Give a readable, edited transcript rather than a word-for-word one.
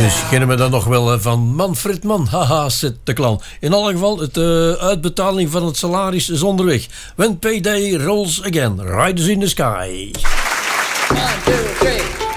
Dus kennen we dan nog wel van Manfred Mann. Haha, zit de klan. In alle geval, het uitbetaling van het salaris is onderweg. When payday rolls again, riders in the sky. 1, 2, 3.